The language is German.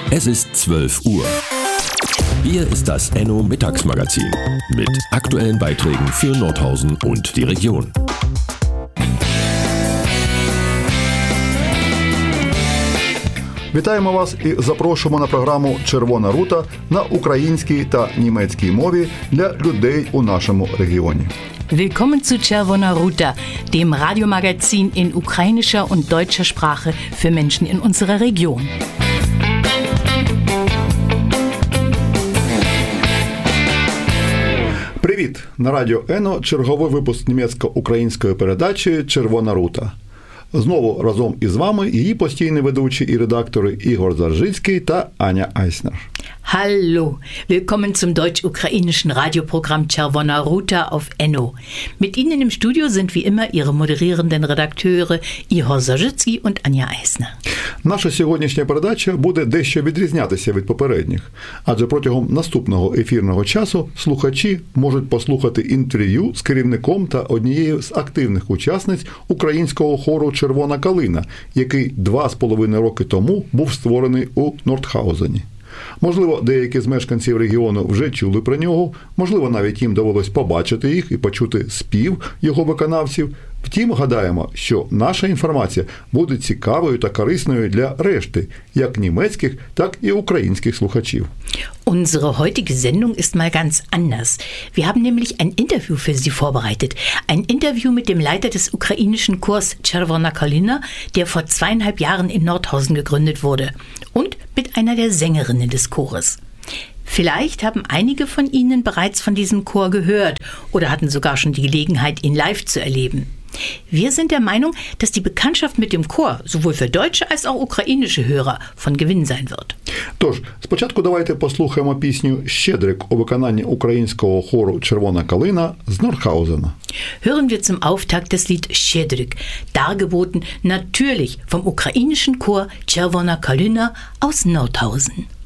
Es ist 12 Uhr. Hier ist das Enno Mittagsmagazin mit aktuellen Beiträgen für Nordhausen und die Region. Вітаємо вас і запрошуємо на програму «Червона рута» на українській та німецькій мові для людей у нашому регіоні. Willkommen zu Czerwona Ruta, dem Radiomagazin in ukrainischer und deutscher Sprache für Menschen in unserer Region. Привіт! На радіо Ено черговий випуск німецько-української передачі «Червона рута». Знову разом із вами її постійні ведучі і редактори Ігор Заржицький та Аня Айснер. Hallo, willkommen zum deutsch-ukrainischen Radioprogramm Czerwona Ruta auf Enno. Mit Ihnen im Studio sind wie immer Ihre moderierenden Redakteure Igor Zarzycki und Anja Eisner. Наша сьогоднішня передача буде дещо відрізнятися від попередніх, адже протягом наступного ефірного часу слухачі можуть послухати інтерв'ю з керівником та однією з активних учасниць українського хору «Червона калина», який 2,5 роки тому був створений у Нордхаузені. Можливо, деякі з мешканців регіону вже чули про нього, можливо, навіть їм довелось побачити їх і почути спів його виконавців. Втім, гадаємо, що наша інформація буде цікавою та корисною для решти, як німецьких, так і українських слухачів. Unsere heutige Sendung ist mal ganz anders. Wir haben nämlich ein Interview für Sie vorbereitet. Ein Interview mit dem Leiter des ukrainischen Chors Czerwona Kalina, der vor 2,5 Jahren in Nordhausen gegründet wurde. Und mit einer der Sängerinnen des Chores. Vielleicht haben einige von Ihnen bereits von diesem Chor gehört oder hatten sogar schon die Gelegenheit, ihn live zu erleben. Wir sind der Meinung, dass die Bekanntschaft mit dem Chor sowohl für deutsche als auch ukrainische Hörer von Gewinn sein wird. Тож, спочатку давайте послухаємо пісню «Щедрик» у виконанні українського хору «Червона калина» з Нордхаузена. Hören wir zum Auftakt das Lied Щедрик, dargeboten natürlich vom ukrainischen Chor Czerwona Kalina aus Nordhausen.